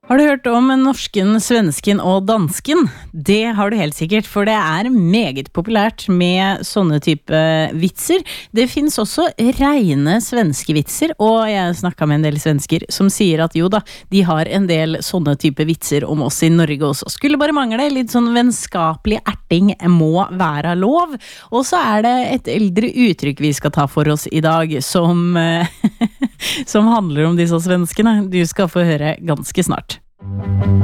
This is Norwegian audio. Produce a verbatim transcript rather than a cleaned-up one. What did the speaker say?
Har du hørt om norsken, svensken og dansken? Det har du helt sikkert, for det er meget populært med sånne type vitser. Det finnes også rene svenske vitser, og jeg snakket med en del svensker som sier at jo da, de har en del sånne type vitser om oss i Norge også. Skulle bare mangle, litt sånn vennskapelig erting må være lov. Og så er det et eldre uttrykk vi skal ta for oss i dag, som, som handler om disse svenskene. Du skal få høre ganske snart.